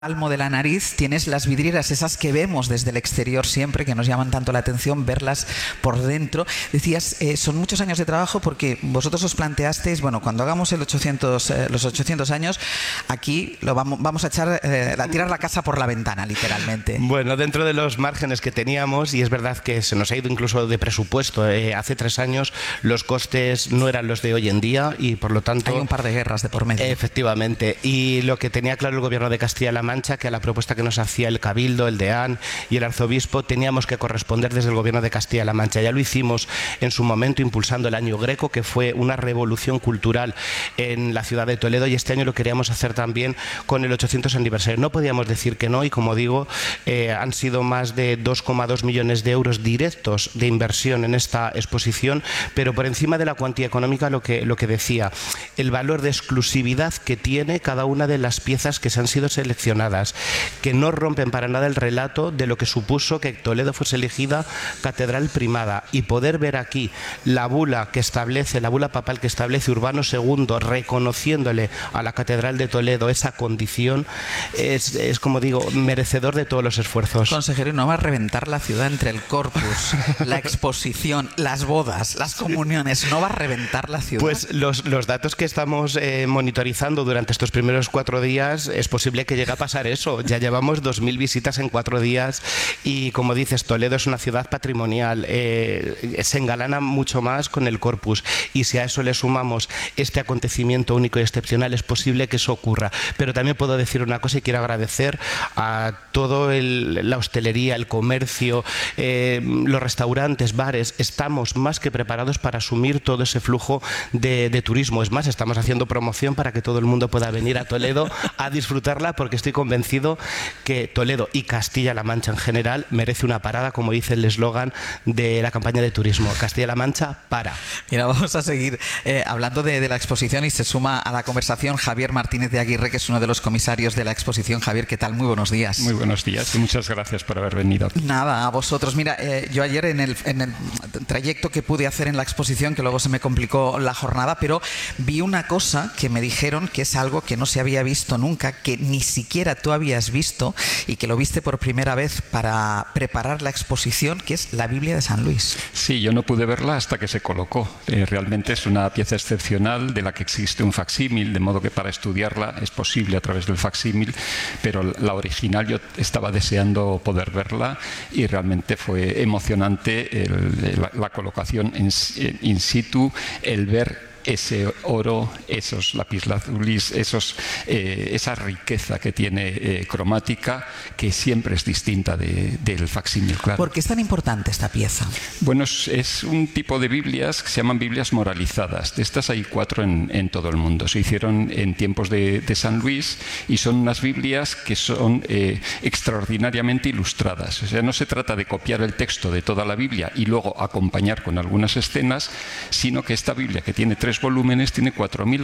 palmo de la nariz tienes las vidrieras esas que vemos desde el exterior siempre, que nos llaman tanto la atención, verlas por dentro. Decías, son muchos años de trabajo porque vosotros os planteasteis, bueno, cuando hagamos los 800 años, aquí vamos a tirar la casa por la ventana, literalmente. Bueno, dentro de los márgenes que teníamos, y es verdad que se nos ha ido incluso de presupuesto, hace 3 años los costes no eran los de hoy en día y por lo tanto... Hay un par de guerras de por medio. Efectivamente, y lo que tenía claro el gobierno de Castilla-La Mancha, que a la propuesta que nos hacía el Cabildo, el deán y el arzobispo teníamos que corresponder desde el gobierno de Castilla-La Mancha. Ya lo hicimos en su momento impulsando el Año Greco, que fue una revolución cultural en la ciudad de Toledo, y este año lo queríamos hacer también con el 800 aniversario. No podíamos decir que no, y como digo, han sido más de 2,2 millones de euros directos de inversión en esta exposición, pero por encima de la cuantía económica lo que decía, el valor de exclusividad que tiene cada una de las piezas que se han sido seleccionadas, que no rompen para nada el relato de lo que supuso que Toledo fuese elegida catedral primada, y poder ver aquí la bula papal que establece Urbano II reconociéndole a la catedral de Toledo esa condición, es como digo, merecedor de todos los esfuerzos. Consejero, ¿no va a reventar la ciudad entre el corpus, la exposición, las bodas, las comuniones? ¿No va a reventar la ciudad? Pues los datos que estamos monitorizando durante estos primeros 4 días, es posible que llegue a pasar eso. Ya llevamos 2.000 visitas en 4 días y, como dices, Toledo es una ciudad patrimonial, se engalana mucho más con el corpus, y si a eso le sumamos este acontecimiento único y excepcional, es posible que eso ocurra. Pero también puedo decir una cosa, y quiero agradecer a todo la hostelería, el comercio, los restaurantes, bares. Estamos más que preparados para asumir todo ese flujo de turismo. Es más, estamos haciendo promoción para que todo el mundo pueda venir a Toledo a disfrutarla, porque estoy convencido que Toledo y Castilla-La Mancha en general merece una parada, como dice el eslogan de la campaña de turismo: Castilla-La Mancha para. Mira, vamos a seguir hablando de la exposición, y se suma a la conversación Javier Martínez de Aguirre, que es uno de los comisarios de la exposición. Javier, ¿qué tal? Muy buenos días. Muy buenos días y muchas gracias por haber venido. Nada, a vosotros. Mira, yo ayer en el trayecto que pude hacer en la exposición, que luego se me complicó la jornada, pero vi una cosa que me dijeron que es algo que no se había visto nunca, que ni siquiera tú habías visto, y que lo viste por primera vez para preparar la exposición, que es la Biblia de San Luis. Sí, yo no pude verla hasta que se colocó. Realmente es una pieza excepcional de la que existe un facsímil, de modo que para estudiarla es posible a través del facsímil, pero la original yo estaba deseando poder verla, y realmente fue emocionante la colocación in situ, el ver ese oro, esos lapislazulis, esa riqueza que tiene cromática, que siempre es distinta del facsímil, claro. ¿Por qué es tan importante esta pieza? Bueno, es un tipo de Biblias que se llaman Biblias moralizadas. De estas hay 4 en todo el mundo. Se hicieron en tiempos de San Luis, y son unas Biblias que son extraordinariamente ilustradas. O sea, no se trata de copiar el texto de toda la Biblia y luego acompañar con algunas escenas, sino que esta Biblia, que tiene 3 volúmenes, tiene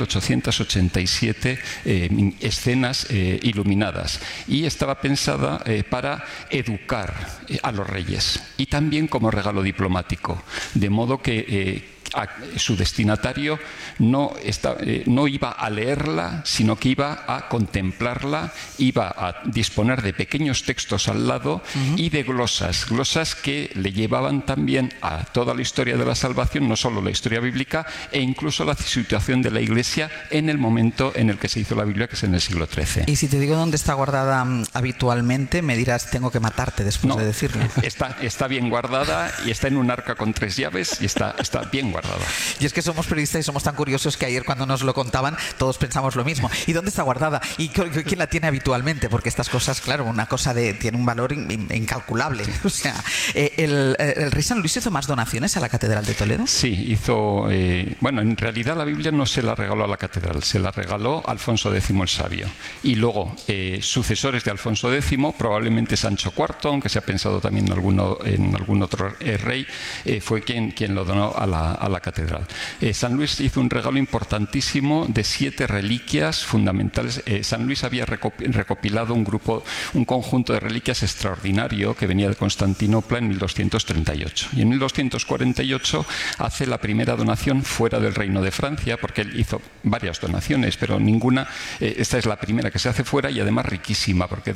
4.887 escenas iluminadas, y estaba pensada para educar a los reyes y también como regalo diplomático, de modo que su destinatario no iba a leerla, sino que iba a contemplarla, iba a disponer de pequeños textos al lado y de glosas que le llevaban también a toda la historia de la salvación, no solo la historia bíblica, e incluso la situación de la Iglesia en el momento en el que se hizo la Biblia, que es en el siglo XIII. Y si te digo dónde está guardada habitualmente, me dirás, tengo que matarte después de decirlo. Está bien guardada, y está en un arca con 3 llaves, y está bien guardada. Y es que somos periodistas y somos tan curiosos que ayer, cuando nos lo contaban, todos pensamos lo mismo. ¿Y dónde está guardada? ¿Y quién la tiene habitualmente? Porque estas cosas, claro, una cosa tiene un valor incalculable. O sea, ¿el rey San Luis hizo más donaciones a la Catedral de Toledo? Sí, hizo... bueno, en realidad la Biblia no se la regaló a la catedral, se la regaló a Alfonso X el Sabio. Y luego, sucesores de Alfonso X, probablemente Sancho IV, aunque se ha pensado también en algún otro rey, fue quien lo donó a la la catedral. San Luis hizo un regalo importantísimo de 7 reliquias fundamentales. San Luis había recopilado un conjunto de reliquias extraordinario que venía de Constantinopla en 1238. Y en 1248 hace la primera donación fuera del Reino de Francia, porque él hizo varias donaciones, pero ninguna, esta es la primera que se hace fuera y además riquísima, porque